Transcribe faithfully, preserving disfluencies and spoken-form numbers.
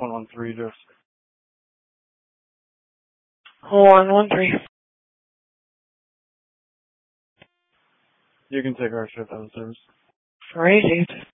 one one three, just. one one three. You can take our shift out of service. Crazy.